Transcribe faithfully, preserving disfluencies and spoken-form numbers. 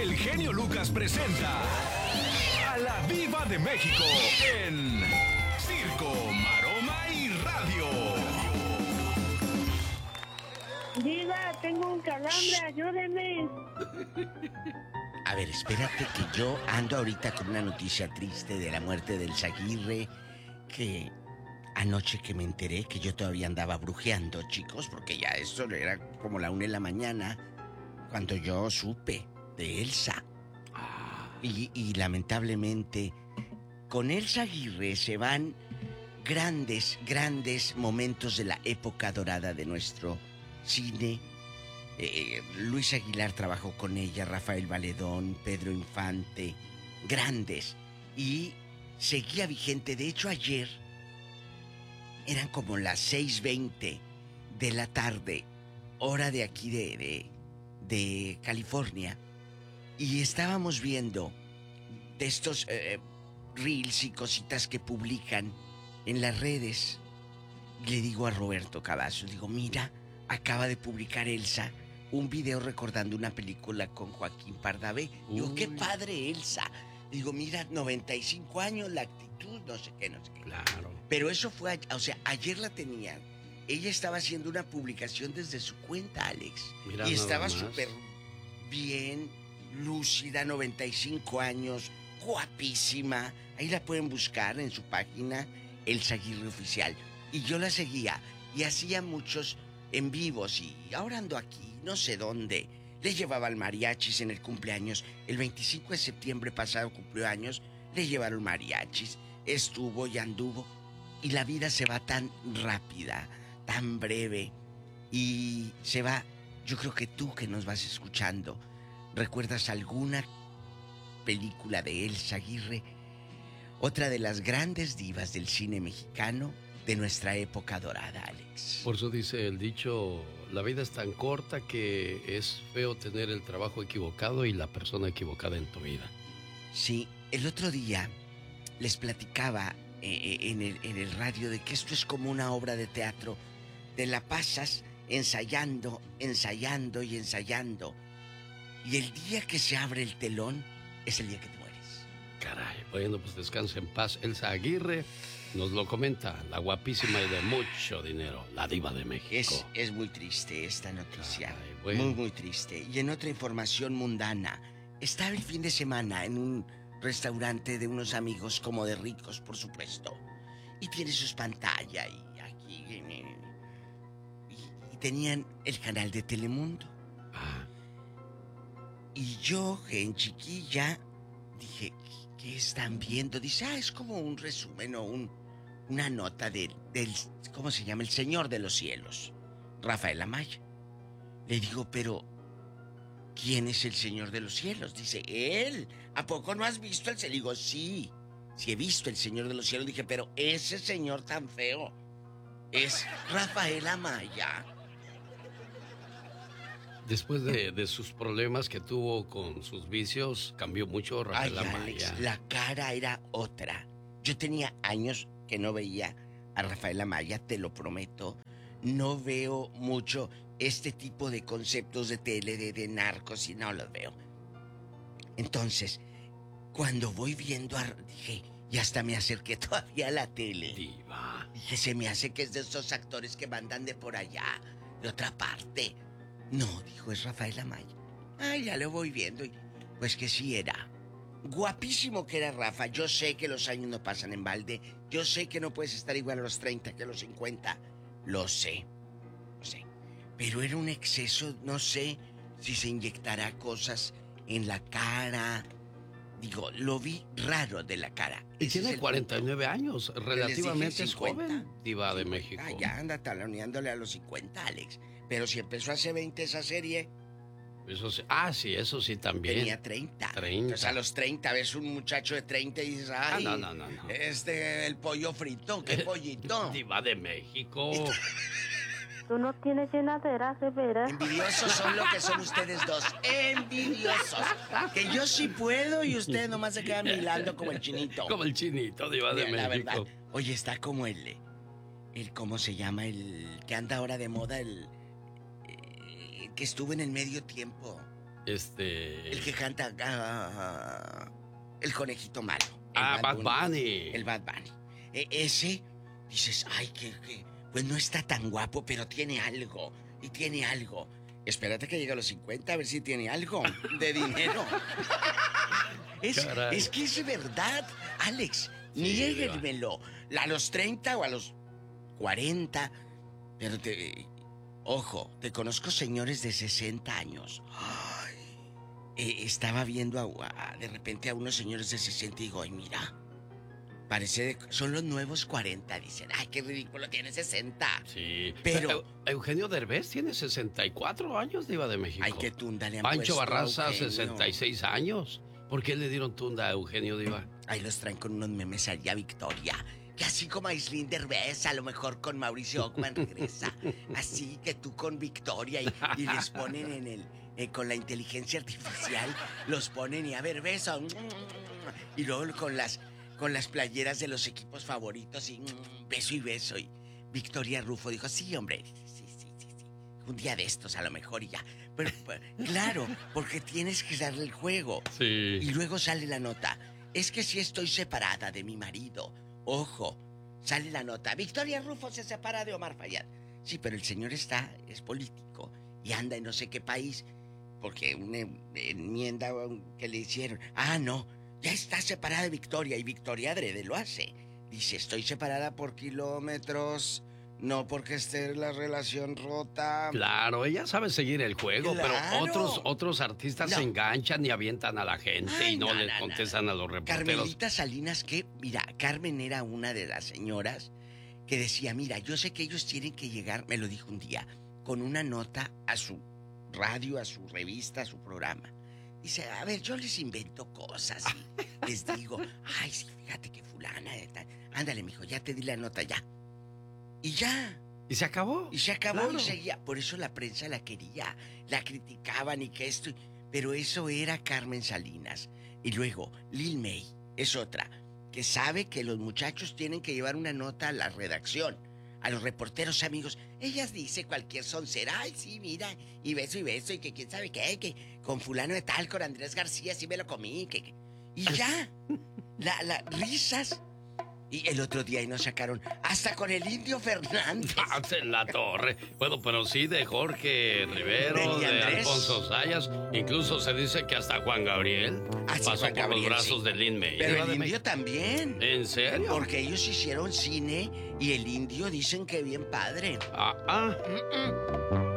el genio Lucas presenta a la Diva de México en Circo, Maroma y Radio. Diva, tengo un calambre, ayúdeme. A ver, espérate que yo ando ahorita con una noticia triste de la muerte del Aguirre, que anoche que me enteré que yo todavía andaba brujeando, chicos, porque ya esto era como la una de la mañana cuando yo supe de Elsa. Y, y lamentablemente con Elsa Aguirre se van grandes, grandes momentos de la época dorada de nuestro cine. Eh, Luis Aguilar trabajó con ella, Rafael Valedón, Pedro Infante, grandes, y seguía vigente. De hecho, ayer eran como las seis veinte de la tarde, hora de aquí de, de, de California, y estábamos viendo de estos eh, reels y cositas que publican en las redes. Y le digo a Roberto Cavazos, digo, mira, acaba de publicar Elsa un video recordando una película con Joaquín Pardavé. Digo, qué padre Elsa. Digo, mira, noventa y cinco años, la actitud, no sé qué, no sé qué. Claro. Pero eso fue, o sea, ayer la tenían. Ella estaba haciendo una publicación desde su cuenta, Alex. Mira, y estaba nada más. súper bien, lúcida, noventa y cinco años, guapísima. Ahí la pueden buscar en su página, Elsa Aguirre Oficial. Y yo la seguía y hacía muchos en vivos, y ahora ando aquí, no sé dónde. Le llevaba al mariachis en el cumpleaños. El veinticinco de septiembre pasado cumplió años. Le llevaron mariachis. Estuvo y anduvo. Y la vida se va tan rápida, tan breve. Y se va. Yo creo que tú que nos vas escuchando, ¿recuerdas alguna película de Elsa Aguirre? Otra de las grandes divas del cine mexicano de nuestra época dorada, Alex. Por eso dice el dicho, la vida es tan corta que es feo tener el trabajo equivocado y la persona equivocada en tu vida. Sí, el otro día les platicaba eh, en, el, en el radio de que esto es como una obra de teatro. Te la pasas ensayando, ensayando y ensayando. Y el día que se abre el telón es el día que te mueres. Caray, bueno, pues descansa en paz. Elsa Aguirre nos lo comenta, la guapísima y de mucho dinero, la diva de México. Es, es muy triste esta noticia. Caray, bueno. Muy, muy triste. Y en otra información mundana, estaba el fin de semana en un restaurante de unos amigos, como de ricos, por supuesto. Y tiene sus pantallas y aquí... Y, y tenían el canal de Telemundo. Ah. Y yo, en chiquilla, dije, ¿qué están viendo? Dice, ah, es como un resumen o un, una nota del, del, ¿cómo se llama? El Señor de los Cielos, Rafael Amaya. Le digo, pero, ¿quién es el Señor de los Cielos? Dice, él. ¿A poco no has visto el? Le digo, sí, sí he visto el Señor de los Cielos. Dije, pero ese señor tan feo es Rafael Amaya. Después de, de sus problemas que tuvo con sus vicios, cambió mucho Rafael Ay, Amaya. Alex, la cara era otra. Yo tenía años que no veía a Rafael Amaya, te lo prometo. No veo mucho este tipo de conceptos de tele, de, de narcos, y no los veo. Entonces, cuando voy viendo, a, dije, y hasta me acerqué todavía a la tele. Diva. Dije, se me hace que es de esos actores que mandan de por allá, de otra parte. No, dijo, es Rafael Amaya. Ay, ya lo voy viendo. Y pues que sí era. Guapísimo que era Rafa. Yo sé que los años no pasan en balde. Yo sé que no puedes estar igual a los treinta que a los cincuenta. Lo sé. Lo sé. Pero era un exceso, no sé si se inyectará cosas en la cara. Digo, lo vi raro de la cara. Y Ese es tiene el cuarenta y nueve punto. años, relativamente es cincuenta. joven, diva de México. Ah, ya anda taloneándole a los cincuenta, Alex. Pero si empezó hace veinte esa serie, Eso sí. Ah, sí, eso sí también. tenía treinta. treinta. Entonces a los treinta ves un muchacho de treinta y dices, ay, Ah, no, no, no, no. este, el pollo frito, qué pollito. Diva de México. Tú no tienes llenadera, de veras. Envidiosos son lo que son ustedes dos. Envidiosos. Que yo sí puedo y ustedes nomás se quedan milando como el chinito. Como el chinito, diva de La México. verdad. Oye, está como el, el, ¿cómo se llama? El que anda ahora de moda, el, el que estuvo en el medio tiempo. Este... El que canta uh, el conejito malo. El Ah, Bad Bunny. Bunny. El Bad Bunny. E- ese, dices, ay, que, que... Pues no está tan guapo, pero tiene algo. Y tiene algo. Espérate que llegue a los cincuenta a ver si tiene algo de dinero. es, es que es verdad, Alex. Sí, Niéguenmelo. A los treinta o a los cuarenta. Pero te... Ojo, te conozco señores de sesenta años. Ay, eh, estaba viendo a, a, de repente a unos señores de sesenta y digo, ay, mira, parece de, son los nuevos cuarenta. Dicen, ay, qué ridículo, tiene sesenta. Sí, pero... Eugenio Derbez tiene sesenta y cuatro años, Diva de México. Ay, qué tunda le han Pancho puesto a Barraza, Eugenio. sesenta y seis años. ¿Por qué le dieron tunda a Eugenio, Diva? Ahí los traen con unos memes allá, Victoria. Que así como Aislinn Derbez, a lo mejor con Mauricio Ockman regresa. Así que tú con Victoria y, y les ponen en el... Eh, con la inteligencia artificial, los ponen y a ver, beso. Y luego con las, con las playeras de los equipos favoritos y beso y beso. Y Victoria Rufo dijo, sí, hombre, sí, sí, sí, sí. Un día de estos a lo mejor y ya. Pero, pero claro, porque tienes que darle el juego. Sí. Y luego sale la nota. Es que si estoy separada de mi marido. Ojo, sale la nota. Victoria Rufo se separa de Omar Fayad. Sí, pero el señor está, es político y anda en no sé qué país porque una enmienda que le hicieron. Ah, no, ya está separada de Victoria y Victoria adrede lo hace. Dice, estoy separada por kilómetros, no porque esté la relación rota. Claro, ella sabe seguir el juego, Claro. pero otros otros artistas No. se enganchan y avientan a la gente Ay, y no, no, les no, contestan no. a los reporteros. Carmelita Salinas, que, mira, Carmen era una de las señoras que decía, mira, yo sé que ellos tienen que llegar, me lo dijo un día, con una nota a su radio, a su revista, a su programa. Dice, a ver, yo les invento cosas y les digo, ay, sí, fíjate que fulana de tal. Ándale, mijo, ya te di la nota, ya. Y ya. Y se acabó. Y se acabó Claro. y seguía. Por eso la prensa la quería, la criticaban y que esto... Pero eso era Carmen Salinas. Y luego, Lil May es otra, que sabe que los muchachos tienen que llevar una nota a la redacción, a los reporteros amigos. Ellas dice cualquier soncera, ay, sí, mira, y beso y beso, y que quién sabe qué, que con fulano de tal, con Andrés García, sí me lo comí, que... que... Y ya, la, la, risas... Y el otro día ahí nos sacaron hasta con el Indio Fernández. En la torre. Bueno, pero sí de Jorge Rivero, ¿De de Andrés? Alfonso Sayas. Incluso se dice que hasta Juan Gabriel Ah, sí, pasó Juan por Gabriel, los brazos sí. de Lin May. Pero Diva el de Indio México. también. ¿En serio? Porque ellos hicieron cine y el Indio dicen que bien padre. Ah, ah.